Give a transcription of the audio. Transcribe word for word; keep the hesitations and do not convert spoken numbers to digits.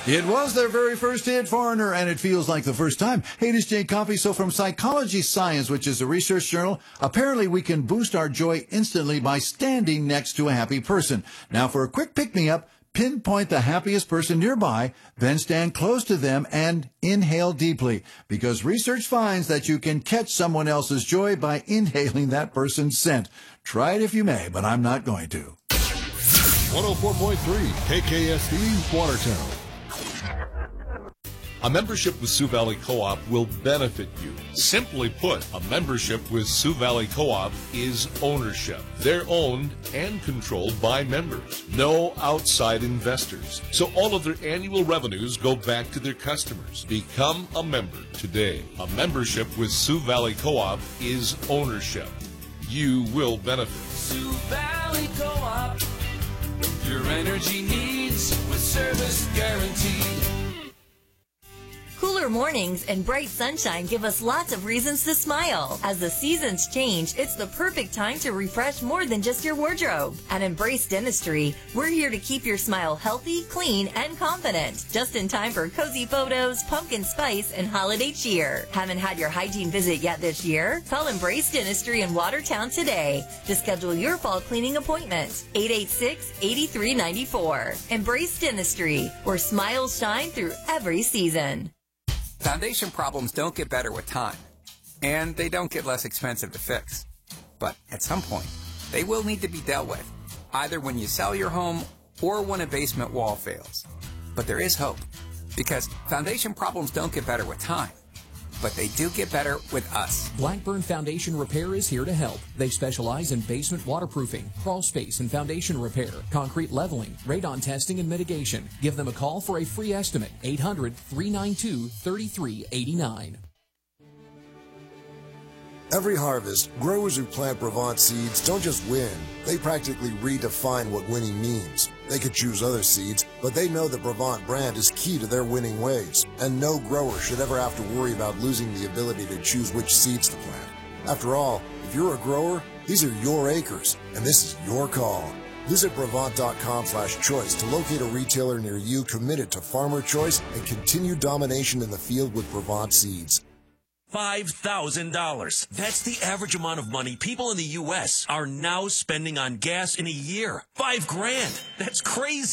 It was their very first hit, Foreigner, and it feels like the first time. Hey, this is Jay Coffey. So from Psychology Science, which is a research journal, apparently we can boost our joy instantly by standing next to a happy person. Now, for a quick pick-me-up, pinpoint the happiest person nearby, then stand close to them and inhale deeply, because research finds that you can catch someone else's joy by inhaling that person's scent. Try it if you may, but I'm not going to. one oh four point three K K S D, Watertown. A membership with Sioux Valley Co-op will benefit you. Simply put, a membership with Sioux Valley Co-op is ownership. They're owned and controlled by members. No outside investors. So all of their annual revenues go back to their customers. Become a member today. A membership with Sioux Valley Co-op is ownership. You will benefit. Sioux Valley Co-op. Your energy needs with service guaranteed. Cooler mornings and bright sunshine give us lots of reasons to smile. As the seasons change, it's the perfect time to refresh more than just your wardrobe. At Embrace Dentistry, we're here to keep your smile healthy, clean, and confident. Just in time for cozy photos, pumpkin spice, and holiday cheer. Haven't had your hygiene visit yet this year? Call Embrace Dentistry in Watertown today to schedule your fall cleaning appointment. eight eight six, eight three nine four. Embrace Dentistry, where smiles shine through every season. Foundation problems don't get better with time, and they don't get less expensive to fix. But at some point, they will need to be dealt with, either when you sell your home or when a basement wall fails. But there is hope, because foundation problems don't get better with time, but they do get better with us. Blackburn Foundation Repair is here to help. They specialize in basement waterproofing, crawl space and foundation repair, concrete leveling, radon testing and mitigation. Give them a call for a free estimate, eight hundred, three nine two, three three eight nine. Every harvest, growers who plant Brevant seeds don't just win, they practically redefine what winning means. They could choose other seeds, but they know the Brevant brand is key to their winning ways, and no grower should ever have to worry about losing the ability to choose which seeds to plant. After all, if you're a grower, these are your acres, and this is your call. Visit Brevant dot com slash choice to locate a retailer near you committed to farmer choice and continued domination in the field with Brevant seeds. five thousand dollars. That's the average amount of money people in the U S are now spending on gas in a year. Five grand. That's crazy.